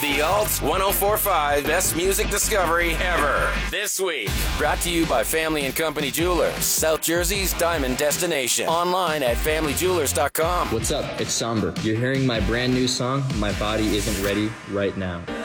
The Alt 1045 Best Music Discovery Ever. This week, brought to you by Family and Company Jewelers, South Jersey's diamond destination. Online at familyjewelers.com. What's up? It's Somber. You're hearing my brand new song, My Body Isn't Ready, right now.